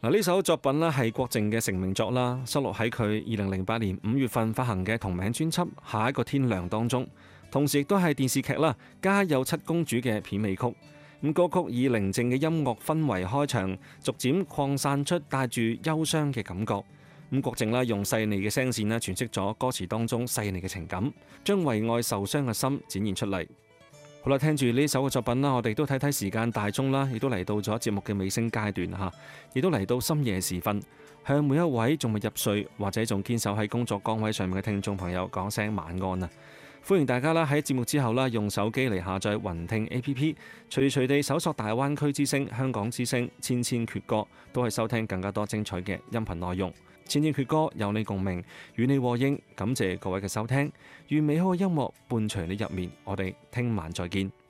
呢首作品呢係郭靖嘅成名作啦，收錄喺佢2008年5月份發行嘅同名專輯《下一個天亮》當中，同時亦都係電視劇啦《家有七公主》嘅片尾曲。咁歌曲以寧靜嘅音樂氛圍開場，逐漸擴散出帶住憂傷嘅感覺。咁郭靖用細膩嘅聲線詮釋咗歌詞當中細膩嘅情感，將為愛受傷嘅心展現出嚟。好啦，聽住呢首嘅作品啦，我哋都睇睇時間大鐘啦，亦都嚟到咗節目嘅尾聲階段吓，亦都嚟到深夜時分，向每一位仲未入睡或者仲堅守喺工作崗位上面嘅聽眾朋友講聲晚安啊！歡迎大家啦喺節目之後啦，用手機嚟下載雲聽 APP， 隨時隨地搜索大灣區之聲、香港之聲、千千闕歌，都係收聽更加多精彩嘅音頻內容。千千闕歌有你共鳴，與你和應，感謝各位嘅收聽，願美好嘅音樂伴隨你入眠，我哋聽晚再見。